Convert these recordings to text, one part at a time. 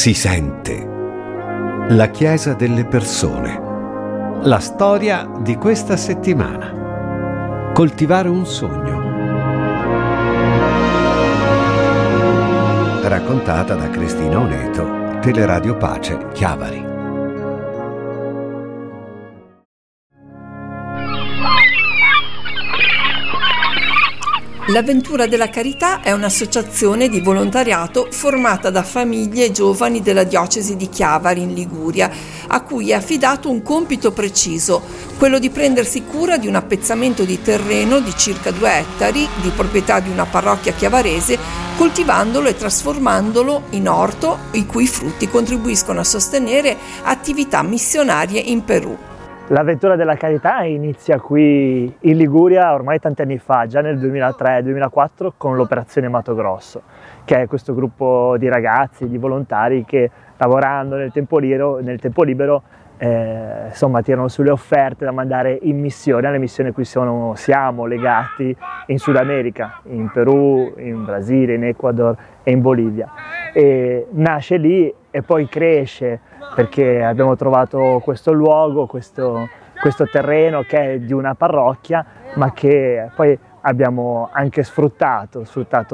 Si sente. La Chiesa delle persone. La storia di questa settimana. Coltivare un sogno. Raccontata da Cristina Oneto, Teleradio Pace, Chiavari. L'Avventura della Carità è un'associazione di volontariato formata da famiglie e giovani della diocesi di Chiavari in Liguria, a cui è affidato un compito preciso, quello di prendersi cura di un appezzamento di terreno di circa 2 ettari di proprietà di una parrocchia chiavarese, coltivandolo e trasformandolo in orto, i cui frutti contribuiscono a sostenere attività missionarie in Perù. L'Avventura della Carità inizia qui in Liguria ormai tanti anni fa, già nel 2003-2004, con l'Operazione Mato Grosso, che è questo gruppo di ragazzi, di volontari che lavorando nel tempo libero insomma, tirano sulle offerte da mandare in missione, alle missioni a cui siamo legati in Sud America, in Perù, in Brasile, in Ecuador e in Bolivia. E nasce lì e poi cresce perché abbiamo trovato questo luogo, questo terreno che è di una parrocchia, ma che poi abbiamo anche sfruttato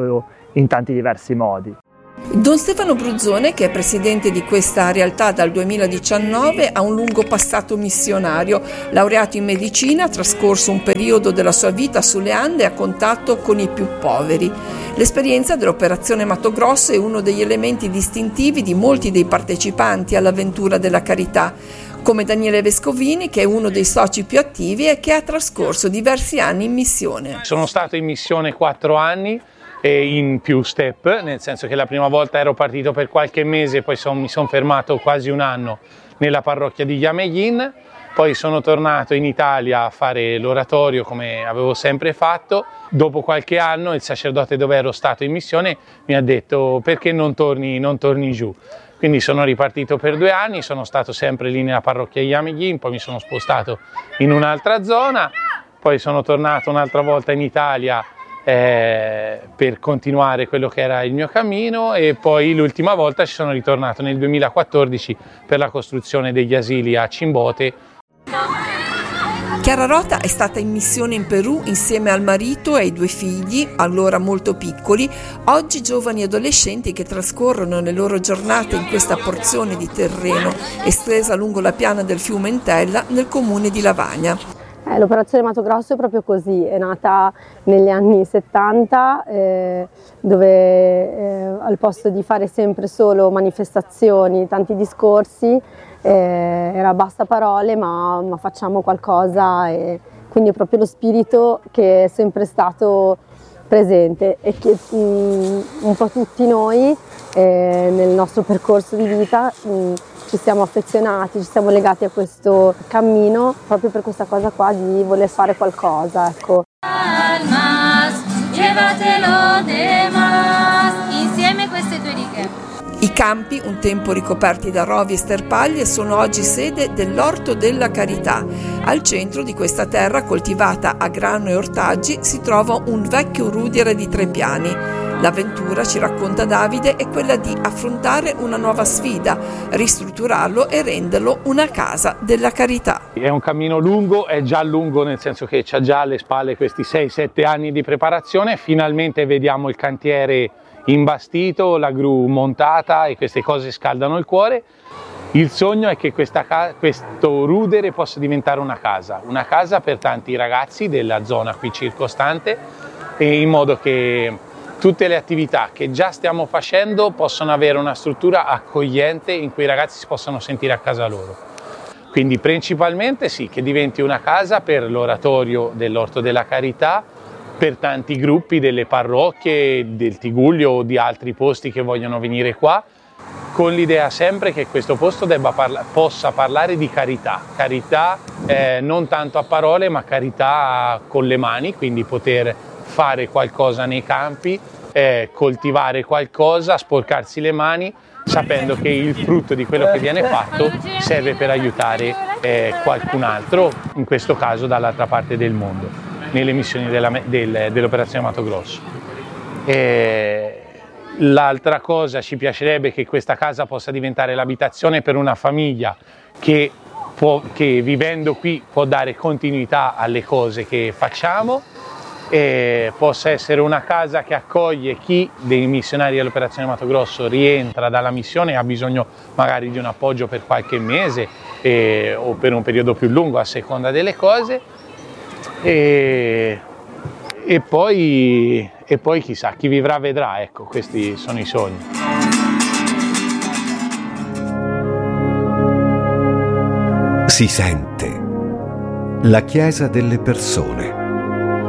in tanti diversi modi. Don Stefano Bruzzone, che è presidente di questa realtà dal 2019, ha un lungo passato missionario. Laureato in medicina, ha trascorso un periodo della sua vita sulle Ande a contatto con i più poveri. L'esperienza dell'Operazione Mato Grosso è uno degli elementi distintivi di molti dei partecipanti all'Avventura della Carità, come Daniele Vescovini, che è uno dei soci più attivi e che ha trascorso diversi anni in missione. Sono stato in missione 4 anni e in più step, nel senso che la prima volta ero partito per qualche mese, poi mi sono fermato quasi un anno nella parrocchia di Yameyin, poi sono tornato in Italia a fare l'oratorio come avevo sempre fatto. Dopo qualche anno il sacerdote dove ero stato in missione mi ha detto: perché non torni giù? Quindi sono ripartito per 2 anni, sono stato sempre lì nella parrocchia Yameyin, poi mi sono spostato in un'altra zona, poi sono tornato un'altra volta in Italia per continuare quello che era il mio cammino, e poi l'ultima volta ci sono ritornato nel 2014 per la costruzione degli asili a Chimbote. Chiara Rota è stata in missione in Perù insieme al marito e ai 2 figli, allora molto piccoli, oggi giovani adolescenti che trascorrono le loro giornate in questa porzione di terreno estesa lungo la piana del fiume Entella nel comune di Lavagna. L'Operazione Mato Grosso è proprio così, è nata negli anni 70 dove al posto di fare sempre solo manifestazioni, tanti discorsi, era basta parole ma facciamo qualcosa, e quindi è proprio lo spirito che è sempre stato presente e che un po' tutti noi nel nostro percorso di vita ci siamo affezionati, ci siamo legati a questo cammino proprio per questa cosa qua di voler fare qualcosa, ecco. Insieme queste 2 righe. I campi, un tempo ricoperti da rovi e sterpaglie, sono oggi sede dell'Orto della Carità. Al centro di questa terra coltivata a grano e ortaggi si trova un vecchio rudere di 3 piani. L'avventura, ci racconta Davide, è quella di affrontare una nuova sfida, ristrutturarlo e renderlo una casa della carità. È un cammino lungo, è già lungo nel senso che c'ha già alle spalle questi 6-7 anni di preparazione. Finalmente vediamo il cantiere imbastito, la gru montata, e queste cose scaldano il cuore. Il sogno è che questo rudere possa diventare una casa per tanti ragazzi della zona qui circostante, e in modo che tutte le attività che già stiamo facendo possano avere una struttura accogliente in cui i ragazzi si possano sentire a casa loro. Quindi principalmente sì, che diventi una casa per l'oratorio dell'Orto della Carità, per tanti gruppi delle parrocchie del Tigullio o di altri posti che vogliono venire qua, con l'idea sempre che questo posto possa parlare di carità, non tanto a parole ma carità con le mani, quindi poter fare qualcosa nei campi, coltivare qualcosa, sporcarsi le mani, sapendo che il frutto di quello che viene fatto serve per aiutare qualcun altro, in questo caso dall'altra parte del mondo, nelle missioni dell'Operazione Mato Grosso. L'altra cosa, ci piacerebbe che questa casa possa diventare l'abitazione per una famiglia che vivendo qui può dare continuità alle cose che facciamo, e possa essere una casa che accoglie chi dei missionari dell'Operazione Mato Grosso rientra dalla missione e ha bisogno magari di un appoggio per qualche mese o per un periodo più lungo a seconda delle cose, e poi chissà, chi vivrà vedrà, ecco, questi sono i sogni. Si sente la Chiesa delle persone.